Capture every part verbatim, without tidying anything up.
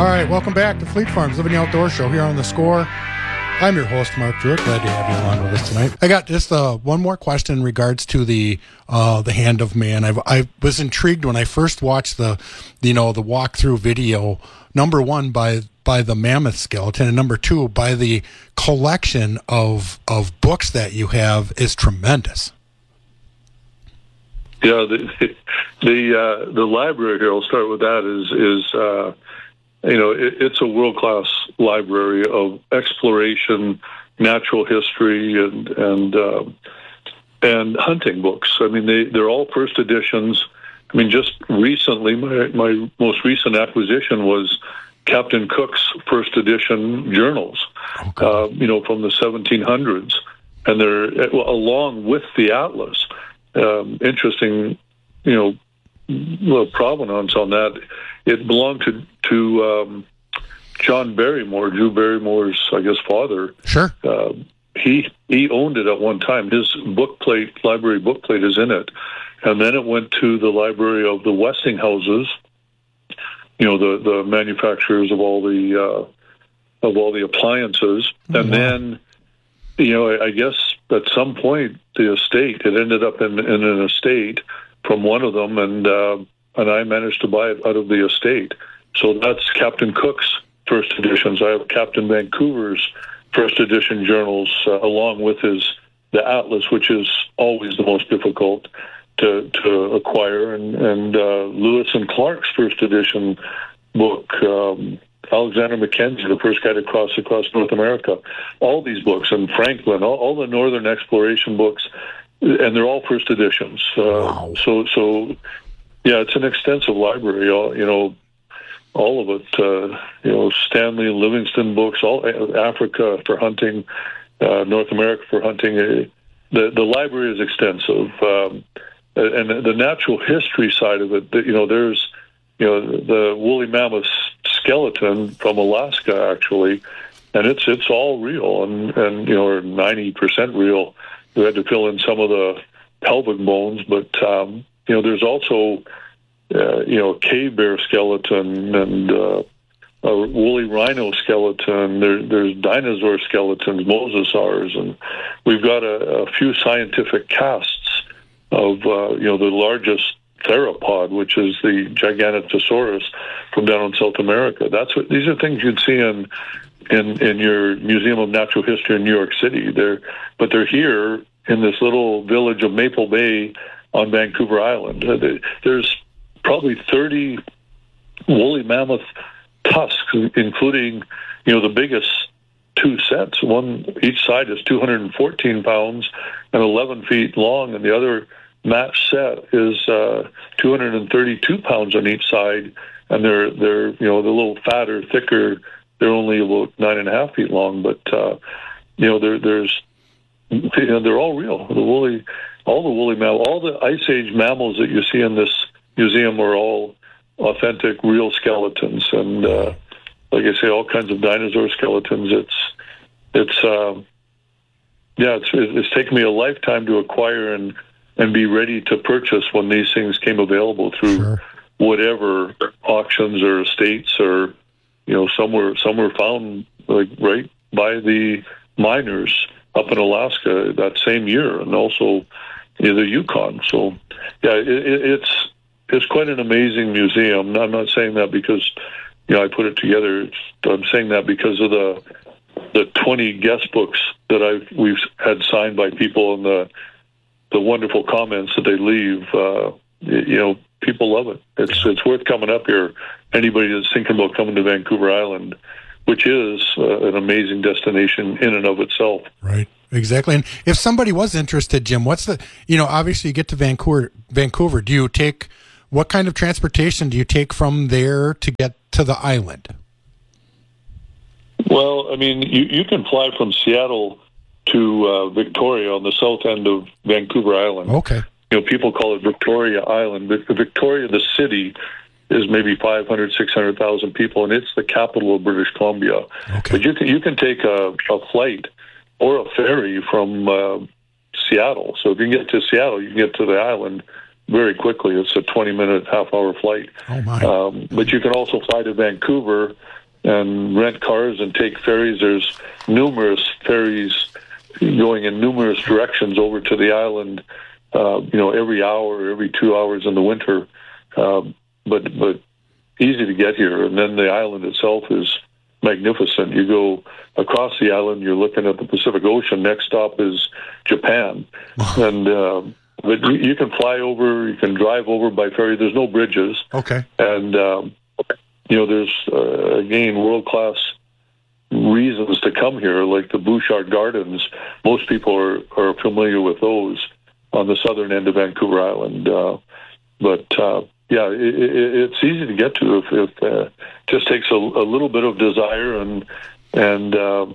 All right, welcome back to Fleet Farms Living the Outdoor Show here on The Score. I'm your host, Mark Druitt. Glad to have you along with us tonight. I got just uh, one more question in regards to the uh, the Hand of Man. I've, I was intrigued when I first watched the, you know, the walkthrough video. Number one, by by the mammoth skeleton, and number two, by the collection of of books that you have is tremendous. Yeah, the the uh, the library here. I'll start with that. Is is uh, you know it, it's a world class library of exploration, natural history, and and uh, and hunting books. I mean, they they're all first editions. I mean, just recently, my my most recent acquisition was Captain Cook's first edition journals. Okay. Uh, you know, from the seventeen hundreds, and they're along with the Atlas. Um, interesting, you know, little provenance on that. It belonged to to um, John Barrymore, Drew Barrymore's, I guess, father. Sure. Uh, he he owned it at one time. His book plate, library book plate, is in it, and then it went to the library of the Westinghouses. You know, the the manufacturers of all the uh, of all the appliances, mm-hmm. and then, you know, I, I guess at some point the estate, it ended up in, in an estate from one of them, and uh, and I managed to buy it out of the estate. So that's Captain Cook's first editions. I have Captain Vancouver's first edition journals, uh, along with his the Atlas, which is always the most difficult to to acquire, and and uh, Lewis and Clark's first edition book. Um, Alexander Mackenzie, the first guy to cross across North America. All these books, and Franklin, all, all the northern exploration books, and they're all first editions. Uh, wow. So, so yeah, it's an extensive library. All, you know, all of it. Uh, you know, Stanley and Livingston books, all Africa for hunting, uh, North America for hunting. Uh, the the library is extensive, um, and the natural history side of it. You know, there's you know the woolly mammoth skeleton from Alaska, actually, and it's it's all real, and and you know, ninety percent real. We had to fill in some of the pelvic bones, but um, you know, there's also uh, you know, a cave bear skeleton and uh, a woolly rhino skeleton. There, there's dinosaur skeletons, mosasaurs, and we've got a, a few scientific casts of uh, you know, the largest theropod, which is the Giganotosaurus from down in South America. That's what these are things you'd see in in in your Museum of Natural History in New York City. They're but they're here in this little village of Maple Bay on Vancouver Island. There's probably thirty woolly mammoth tusks, including you know the biggest two sets. One each side is two hundred fourteen pounds and eleven feet long, and the other match set is uh, two hundred thirty-two pounds on each side, and they're they're you know they're a little fatter, thicker. They're only about nine and a half feet long, but uh, you know there there's you know, they're all real. The woolly, all the woolly mammal, all the Ice Age mammals that you see in this museum are all authentic, real skeletons, and uh, like I say, all kinds of dinosaur skeletons. It's it's uh, yeah, it's it's taken me a lifetime to acquire and. and be ready to purchase when these things came available through sure. whatever auctions or estates, or you know, some were some were found like right by the miners up in Alaska that same year, and also in the Yukon. So yeah, it, it, it's it's quite an amazing museum. I'm not saying that because you know I put it together. It's, I'm saying that because of the the twenty guest books that I've we've had signed by people in the the wonderful comments that they leave. Uh, you know, people love it. It's it's worth coming up here. Anybody that's thinking about coming to Vancouver Island, which is uh, an amazing destination in and of itself. Right, exactly. And if somebody was interested, Jim, what's the, you know, obviously you get to Vancouver, Vancouver, do you take, what kind of transportation do you take from there to get to the island? Well, I mean, you, you can fly from Seattle to uh, Victoria on the south end of Vancouver Island. Okay. You know, people call it Victoria Island, but Victoria, the city, is maybe five hundred, six hundred thousand people, and it's the capital of British Columbia. Okay. But you can you can take a, a flight or a ferry from uh, Seattle. So if you can get to Seattle, you can get to the island very quickly. It's a twenty-minute, half-hour flight. Oh, my. Um, but you can also fly to Vancouver and rent cars and take ferries. There's numerous ferries going in numerous directions over to the island, uh, you know, every hour, every two hours in the winter. Uh, but but easy to get here. And then the island itself is magnificent. You go across the island, you're looking at the Pacific Ocean. Next stop is Japan. and uh, but you, you can fly over, you can drive over by ferry. There's no bridges. Okay. And, um, you know, there's, uh, again, world-class reasons to come here, like the Bouchard Gardens. Most people are, are familiar with those on the southern end of Vancouver Island. Uh, but, uh, yeah, it, it, it's easy to get to if it uh, just takes a, a little bit of desire and, and um,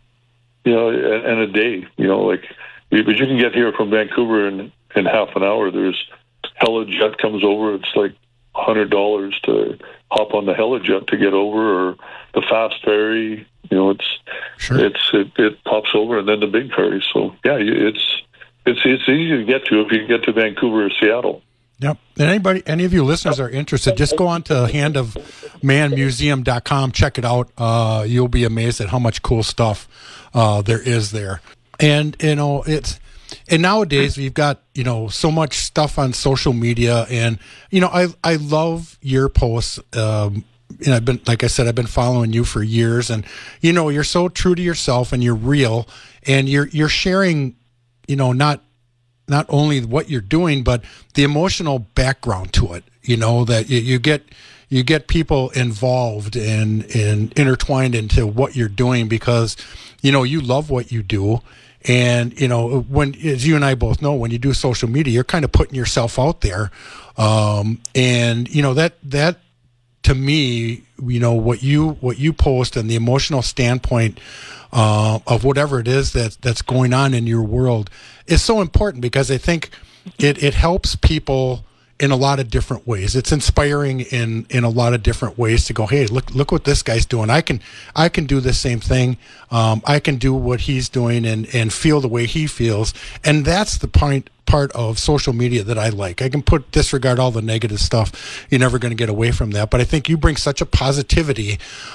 you know, and, and a day, you know, like, but you can get here from Vancouver in, in half an hour. There's Helijet comes over. It's like one hundred dollars to hop on the Helijet to get over, or the fast ferry. You know, it's sure. it's it, it pops over, and then the big ferry. So yeah, it's it's it's easy to get to if you can get to Vancouver or Seattle. Yep. And anybody, any of you listeners are interested, just go on to hand of man museum dot com. Check it out. Uh, you'll be amazed at how much cool stuff uh, there is there. And, you know, it's, and nowadays we've got, you know, so much stuff on social media, and, you know, I, I love your posts. Um, and I've been, like I said, I've been following you for years, and, you know, you're so true to yourself, and you're real, and you're, you're sharing, you know, not, not only what you're doing, but the emotional background to it, you know, that you, you get, you get people involved and, and intertwined into what you're doing because, you know, you love what you do. And, you know, when, as you and I both know, when you do social media, you're kind of putting yourself out there. Um, and, you know, that, that to me, you know, what you, what you post and the emotional standpoint, uh, of whatever it is that that's going on in your world is so important, because I think it, it helps people in a lot of different ways. It's inspiring in, in a lot of different ways to go, hey, look, look what this guy's doing. I can, I can do the same thing. Um, I can do what he's doing and, and feel the way he feels. And that's the point, part of social media that I like. I can put, disregard all the negative stuff. You're never going to get away from that. But I think you bring such a positivity,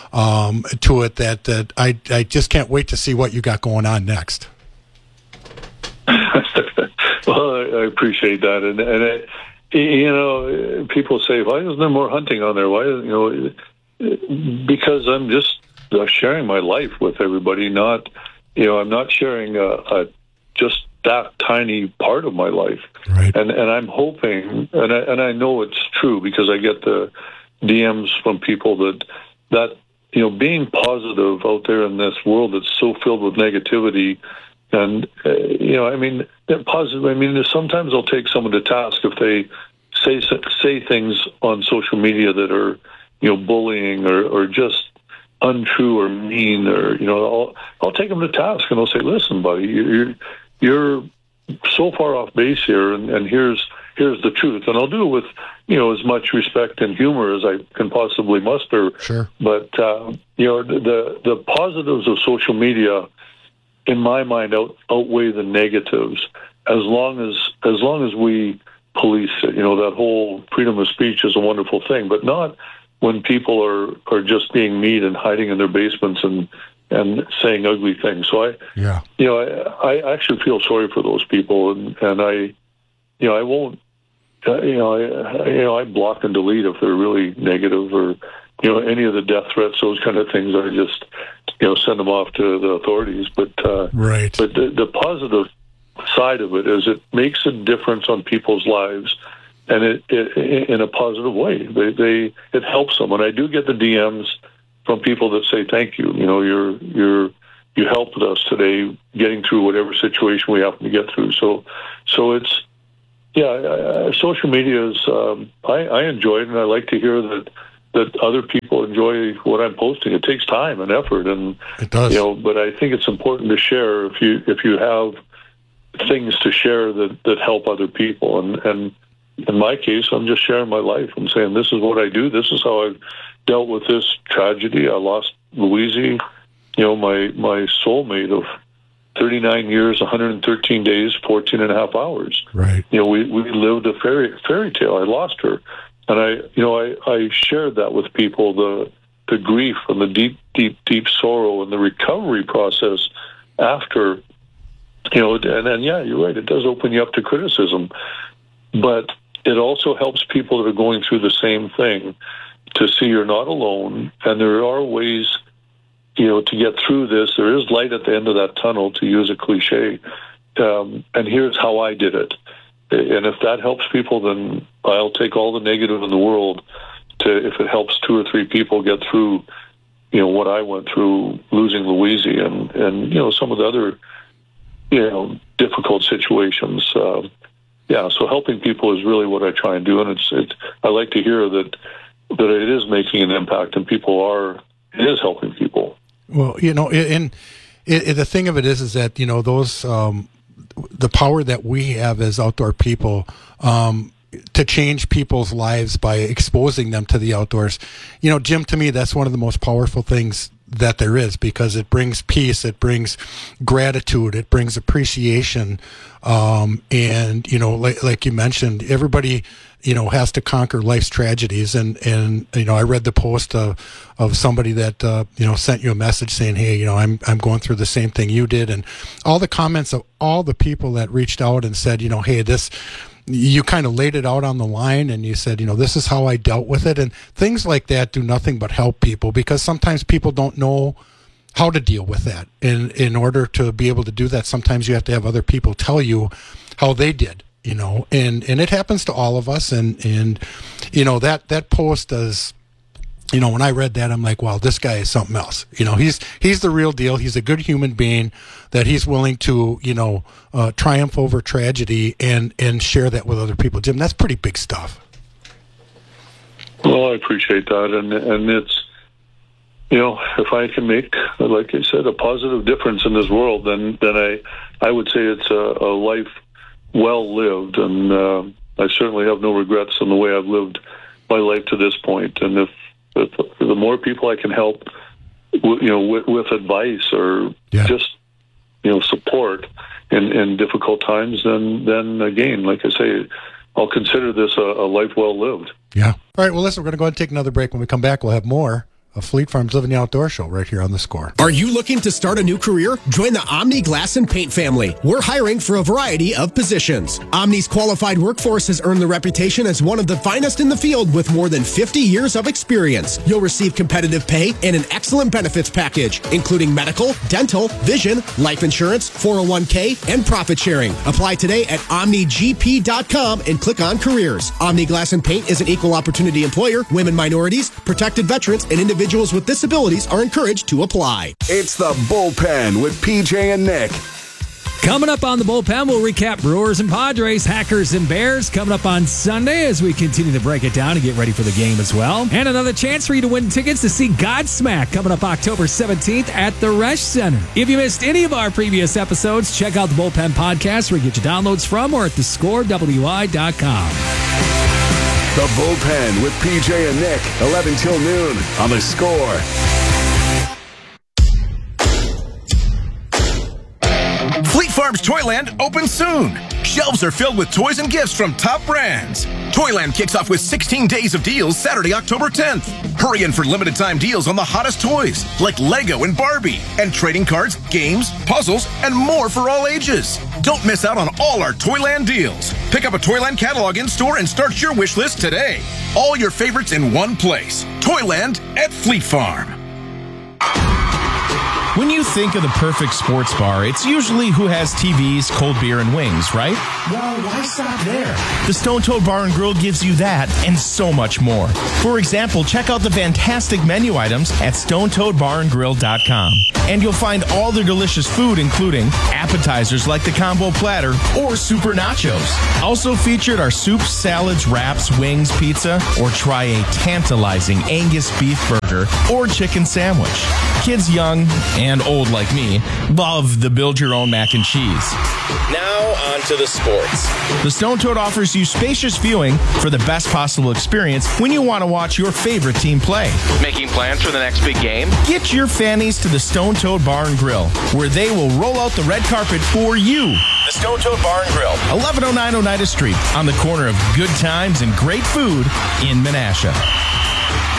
um, to it that, that I, I just can't wait to see what you got going on next. Well, I, I appreciate that. And, and it, you know, people say, why isn't there more hunting on there? Why, you know, because I'm just sharing my life with everybody, not, you know, I'm not sharing a, a just that tiny part of my life. Right. And and I'm hoping, and I, and I know it's true because I get the D Ms from people that, that, you know, being positive out there in this world that's so filled with negativity. And, uh, you know, I mean, positive, I mean, sometimes I'll take someone to task if they say say things on social media that are, you know, bullying or, or just untrue or mean, or, you know, I'll, I'll take them to task and I'll say, listen, buddy, you're, you're so far off base here, and, and here's here's the truth. And I'll do it with, you know, as much respect and humor as I can possibly muster. Sure. But, uh, you know, the, the positives of social media, in my mind, out, outweigh the negatives. As long as as long as we police it, you know, that whole freedom of speech is a wonderful thing, but not when people are, are just being mean and hiding in their basements and and saying ugly things. So I, yeah, you know, I, I actually feel sorry for those people, and, and I, you know, I won't, uh, you know, I, you know, I block and delete if they're really negative, or, you know, any of the death threats, those kind of things. I just, you know, send them off to the authorities. But uh, right. But the, the positive side of it is it makes a difference on people's lives, and it, it in a positive way. They, they it helps them. And I do get the D Ms from people that say, "Thank you. You know, you're you're you helped us today getting through whatever situation we happen to get through." So, so it's yeah. Uh, social media is um, I, I enjoy it, and I like to hear that. that other people enjoy what I'm posting. It takes time and effort, and it does. You know, but I think it's important to share if you if you have things to share that, that help other people. And, and in my case, I'm just sharing my life. I'm saying this is what I do. This is how I've dealt with this tragedy. I lost Louise, you know, my my soulmate of thirty-nine years, one hundred thirteen days, fourteen and a half hours. Right. You know, we, we lived a fairy fairy tale. I lost her. And I, you know, I, I shared that with people, the the grief and the deep, deep, deep sorrow and the recovery process after, you know, and then, yeah, you're right, it does open you up to criticism. But it also helps people that are going through the same thing to see you're not alone, and there are ways, you know, to get through this. There is light at the end of that tunnel, to use a cliche, um, and here's how I did it. And if that helps people, then I'll take all the negative in the world to, if it helps two or three people get through, you know, what I went through losing Louise and, and you know, some of the other, you know, difficult situations. Uh, yeah, so helping people is really what I try and do. And it's, it, I like to hear that, that it is making an impact and people are, it is helping people. Well, you know, and it, it, the thing of it is, is that, you know, those, um, the power that we have as outdoor people um, to change people's lives by exposing them to the outdoors. You know, Jim, to me, that's one of the most powerful things that there is, because it brings peace, it brings gratitude, it brings appreciation. Um, and, you know, like, like you mentioned, everybody, you know, has to conquer life's tragedies. And, and, you know, I read the post of, of somebody that, uh, you know, sent you a message saying, hey, you know, I'm, I'm going through the same thing you did. And all the comments of all the people that reached out and said, you know, hey, this, you kind of laid it out on the line and you said, you know, this is how I dealt with it. And things like that do nothing but help people, because sometimes people don't know how to deal with that. And in order to be able to do that, sometimes you have to have other people tell you how they did, you know, and, and it happens to all of us. And, and, you know, that, that post does, you know, when I read that, I'm like, wow, this guy is something else. You know, he's, he's the real deal. He's a good human being that he's willing to, you know, uh, triumph over tragedy and, and share that with other people. Jim, that's pretty big stuff. Well, I appreciate that. And, and it's, you know, if I can make, like I said, a positive difference in this world, then, then I, I would say it's a, a life well lived. And uh, I certainly have no regrets in the way I've lived my life to this point. And if, if the more people I can help, you know, with, with advice or yeah. just, you know, support in, in difficult times, then, then again, like I say, I'll consider this a, a life well lived. Yeah. All right. Well, listen, we're going to go ahead and take another break. When we come back, we'll have more of Fleet Farm's Living the Outdoor Show right here on The Score. Are you looking to start a new career? Join the Omni Glass and Paint family. We're hiring for a variety of positions. Omni's qualified workforce has earned the reputation as one of the finest in the field with more than fifty years of experience. You'll receive competitive pay and an excellent benefits package, including medical, dental, vision, life insurance, four oh one k, and profit sharing. Apply today at omni g p dot com and click on careers. Omni Glass and Paint is an equal opportunity employer. Women, minorities, protected veterans, and individuals Individuals with disabilities are encouraged to apply. It's the Bullpen with P J and Nick. Coming up on the Bullpen, we'll recap Brewers and Padres, Hackers and Bears coming up on Sunday as we continue to break it down and get ready for the game as well. And another chance for you to win tickets to see Godsmack coming up October seventeenth at the Resch Center. If you missed any of our previous episodes, check out the Bullpen podcast where you get your downloads from or at the score w i dot com. The Bullpen with P J and Nick, eleven till noon on The Score. Fleet Farm's Toyland opens soon. Shelves are filled with toys and gifts from top brands. Toyland kicks off with sixteen days of deals Saturday, October tenth. Hurry in for limited time deals on the hottest toys like Lego and Barbie, and trading cards, games, puzzles, and more for all ages. Don't miss out on all our Toyland deals. Pick up a Toyland catalog in-store and start your wish list today. All your favorites in one place. Toyland at Fleet Farm. When you think of the perfect sports bar, it's usually who has T Vs, cold beer, and wings, right? Well, why stop there? The Stone Toad Bar and Grill gives you that and so much more. For example, check out the fantastic menu items at stone toad bar and grill dot com. And you'll find all their delicious food, including appetizers like the combo platter or super nachos. Also featured are soups, salads, wraps, wings, pizza, or try a tantalizing Angus beef burger or chicken sandwich. Kids young and old like me, love the build-your-own mac and cheese. Now on to the sports. The Stone Toad offers you spacious viewing for the best possible experience when you want to watch your favorite team play. Making plans for the next big game? Get your fannies to the Stone Toad Bar and Grill, where they will roll out the red carpet for you. The Stone Toad Bar and Grill, eleven oh nine Oneida Street, on the corner of good times and great food in Menasha.